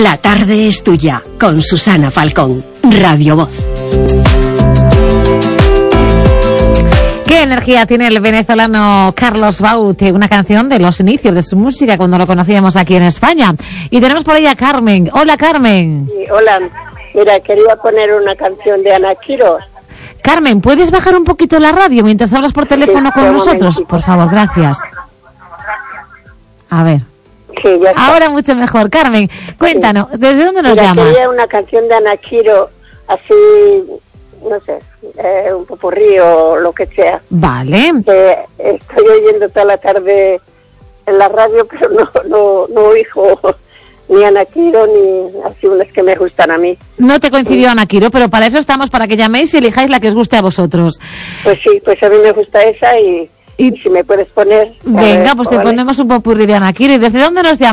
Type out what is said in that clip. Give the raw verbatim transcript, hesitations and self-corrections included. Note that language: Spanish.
La tarde es tuya, con Susana Falcón, Radio Voz. ¿Qué energía tiene el venezolano Carlos Baute? Una canción de los inicios de su música cuando lo conocíamos aquí en España. Y tenemos por ahí a Carmen. Hola, Carmen. Sí, hola. Mira, quería poner una canción de Ana Quiroz. Carmen, ¿puedes bajar un poquito la radio mientras hablas por teléfono Sí, con un nosotros? momentito. Por favor, gracias. A ver. Sí, ya está. Ahora mucho mejor. Carmen, cuéntanos, ¿desde dónde nos Mira, llamas? quería una canción de Ana Quiroz, así, no sé, eh, un popurrí o lo que sea. Vale. Eh, estoy oyendo toda la tarde en la radio, pero no, no, no oigo ni Ana Quiroz ni así unas que me gustan a mí. No te coincidió Ana Quiro, pero para eso estamos, para que llaméis y elijáis la que os guste a vosotros. Pues sí, pues a mí me gusta esa y, Y- y si me puedes poner... a Venga, ver, pues te ¿vale? ponemos un popurrí de Ana Quiro. ¿Y desde dónde nos llamas?